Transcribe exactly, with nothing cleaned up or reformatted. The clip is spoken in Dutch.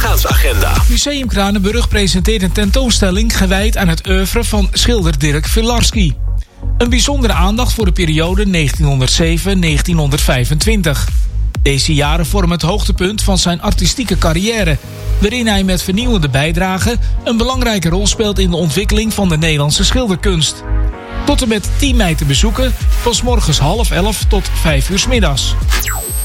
uitgaansagenda. Museum Kranenburg presenteert een tentoonstelling gewijd aan het oeuvre van schilder Dirk Filarski. Een bijzondere aandacht voor de periode negentienhonderdzeven tot negentienhonderdvijfentwintig. Deze jaren vormen het hoogtepunt van zijn artistieke carrière, waarin hij met vernieuwende bijdragen een belangrijke rol speelt in de ontwikkeling van de Nederlandse schilderkunst. Tot en met tien mei te bezoeken, van 's morgens half elf tot vijf uur 's middags.